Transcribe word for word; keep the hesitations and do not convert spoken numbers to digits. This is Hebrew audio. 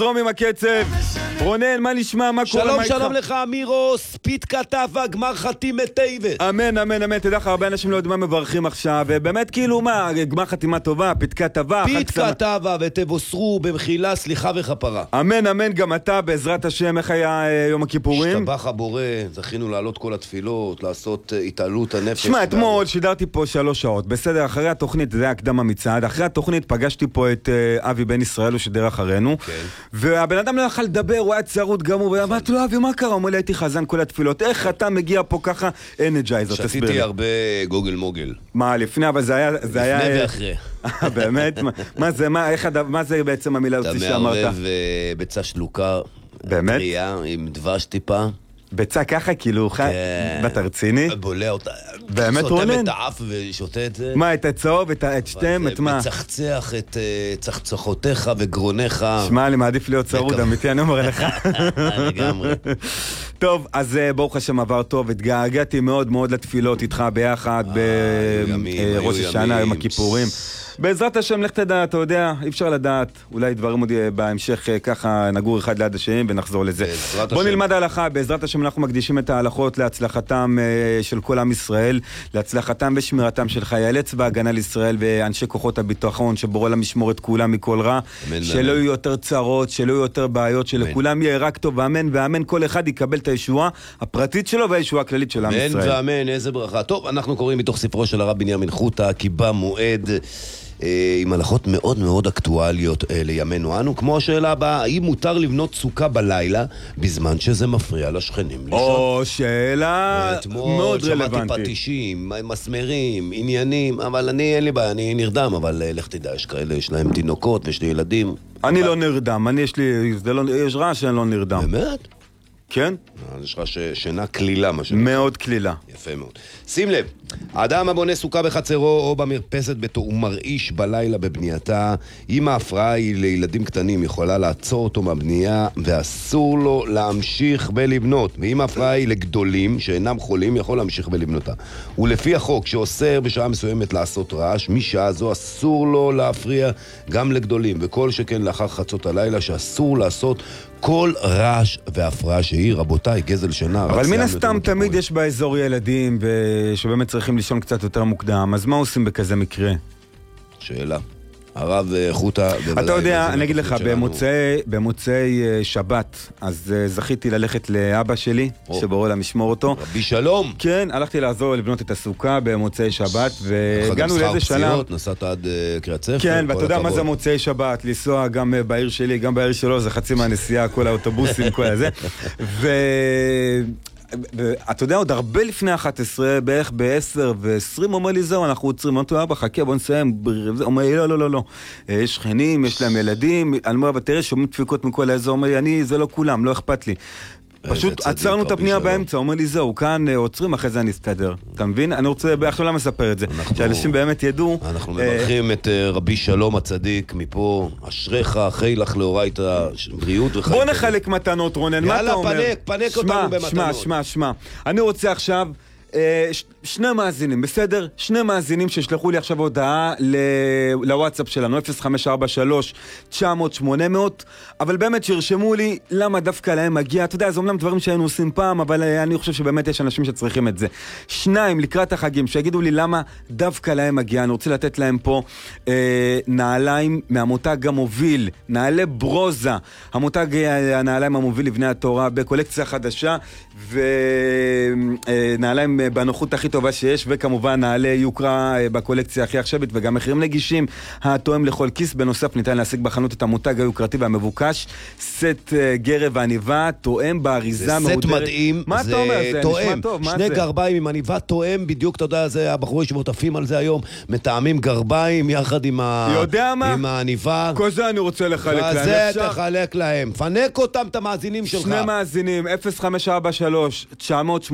נתרום עם הקצב. רונן, מה נשמע? מה קורה? שלום, שלום לך, אמירו, ספית כתבה, גמר חתימה טייבת. אמן, אמן, אמן. תדע לך, הרבה אנשים לא יודעים מה מברכים עכשיו, ובאמת כאילו מה, גמר חתימה טובה, פתקה טובה. פתקה טובה, ותבוסרו במחילה, סליחה וכפרה. אמן, אמן, גם אתה, בעזרת השם. איך היה יום הכיפורים? השתבח הבורא, זכינו לעלות כל התפילות, לעשות התעלות הנפש. שמע, אתמול שידרתי פה שלוש שעות, בסדר, אחרי התוכנית, זה היה הקדם המצעד, אחרי התוכנית פגשתי פה את אבי בן ישראל, הוא שידר אחרינו, והבן אדם לא יכל לדבר, הוא היה צרות גמור, ואמרתי לו, אבי, מה קרה? הוא אומר לי, הייתי חזן כל התפילות, איך אתה מגיע פה ככה אנרג'ייזר, תסביר לי. שתיתי הרבה גוגל מוגל. מה, לפני, אבל זה היה... לפני ואחרי. באמת? מה זה, מה זה בעצם המילה הזאת שאמרת? אתה מערב ביצה שלוקה, באמת? טריה, עם דבש טיפה. ביצה ככה, כאילו, בתרציני? בולע אותה. באמת, רונן? סותם את האף ושותה את זה. מה, את הצהוב, את שתם, את מה? מצחצח את צחצחותיך וגרונך. שמע, אני מעדיף להיות צרוד, אמיתי, אני אומר לך. לגמרי. טוב, אז ברוך השם עבר טוב, התגעגעתי מאוד מאוד לתפילות איתך ביחד בראש השנה, יום הכיפורים. בעזרת השם, לך תדע, אתה יודע, אי אפשר לדעת, אולי דברים עוד בהמשך ככה נגור אחד ליד השני ונחזור לזה. בוא נלמד ההלכה, בעזרת השם אנחנו מקדישים את ההלכות להצלחתם של כל עם ישראל, להצלחתם ושמירתם של חיילי צבא הגנה לישראל ואנשי כוחות הביטחון, שבורא לה משמור את כולם מכל רע, שלא יהיו יותר צרות, שלא יהיו יותר בעיות, שלכולם יהיה רק טוב, ואמן ואמן, כל אחד יקבל את הישועה הפרטית שלו והישועה הכללית של עם ישראל. אמן ואמן, איזה ברכה. טוב, אנחנו קוראים מתוך ספרו של הרב בנימין חוטה, כי בא מועד, עם הלכות מאוד מאוד אקטואליות לימינו אנו, כמו השאלה הבאה, האם מותר לבנות סוכה בלילה בזמן שזה מפריע לשכנים לישון? או שאלה מאוד רלוונטית. שמעתי פטישים, מסמרים, עניינים, אבל אני אין לי בעיה, אני נרדם, אבל לך תדע, יש כאלה, יש להם תינוקות ויש לי ילדים. אני לא נרדם, אני יש לי, יש רע שאני לא נרדם. באמת? כן? יש לך שינה כלילה, מה שנקרא. מאוד כלילה. יפה מאוד. שים לב, האדם הבונה סוכה בחצרו או במרפסת ביתו ומרעיש בלילה בבנייתה, אם ההפרעה היא לילדים קטנים יכולה לעצור אותו מהבנייה ואסור לו להמשיך בלבנות, ואם ההפרעה היא לגדולים שאינם חולים יכול להמשיך בלבנותה. ולפי החוק שאוסר בשעה מסוימת לעשות רעש, משעה זו אסור לו להפריע גם לגדולים, וכל שכן לאחר חצות הלילה שאסור לעשות כל רעש והפרעה שהיא, רבותיי, גזל שינה. אבל מן הסתם תמיד יש באזור ילדים שבאמת צריכים לישון קצת יותר מוקדם, אז מה עושים בכזה מקרה? שאלה. הרב חוטה... אתה יודע, אני אגיד לך, במוצאי שבת, אז זכיתי ללכת לאבא שלי, שבורא לה משמור אותו. רבי שלום. כן, הלכתי לעזור לבנות את הסוכה במוצאי שבת, והגענו לאיזה שלב... נסעת עד קריית ספר. כן, ואתה יודע מה זה מוצאי שבת, לנסוע גם בעיר שלי, גם בעיר שלו, זה חצי מהנסיעה, כל האוטובוסים, כל הזה. ו... אתה יודע, עוד הרבה לפני אחת עשרה, בערך ב-עשר ו-עשרים, אומר לי זהו, אנחנו עוצרים, אמרתי לו, אבא, חכה, בוא נסיים, אומר לי, לא, לא, לא, לא, יש שכנים, יש להם ילדים, אני אומר, אבל תראה, שומעים דפיקות מכל האזור, אומר לי, אני, זה לא כולם, לא אכפת לי. פשוט עצרנו את הפנייה באמצע, אומר לי זהו, כאן עוצרים, אחרי זה אני אסתדר. אתה מבין? אני רוצה, עכשיו לא מספר את זה, שאנשים באמת ידעו. אנחנו מברכים את רבי שלום הצדיק מפה, אשריך, אחרי לך לאורייתא בריאות וחיים. בוא נחלק מתנות, רונן, מה אתה אומר? יאללה, פנק, פנק אותנו במתנות. שמע, שמע, שמע. אני רוצה עכשיו שני מאזינים, בסדר? שני מאזינים ששלחו לי עכשיו הודעה לוואטסאפ שלנו, אפס חמש ארבע שלוש תשע מאות שמונה מאות, אבל באמת שירשמו לי למה דווקא להם מגיע. אתה יודע, זה אומנם דברים שהיינו עושים פעם, אבל אני חושב שבאמת יש אנשים שצריכים את זה. שניים, לקראת החגים, שיגידו לי למה דווקא להם מגיע. אני רוצה לתת להם פה אה, נעליים מהמותג המוביל, נעלי ברוזה, המותג הנעליים המוביל לבני התורה, בקולקציה חדשה, ונעליים בנוחות הכי טובה שיש, וכמובן נעלי יוקרה בקולקציה הכי עכשווית, וגם מחירים נגישים, התואם לכל כיס. בנוסף ניתן להשיג בחנות את המותג היוקרתי והמבוקש, סט גרב ועניבה, תואם באריזה מהודרת. זה סט מדהים, מה אתה אומר? זה תואם, שני גרביים עם עניבה, תואם בדיוק, אתה יודע, זה הבחורי שמותפים על זה היום, מתאמים גרביים יחד עם העניבה. כל זה אני רוצה לחלק להם. וזה תחלק להם, פנק אותם את המאזינים שלך. שני מאזינים, אפס חמש ארבע שלוש תשע מאות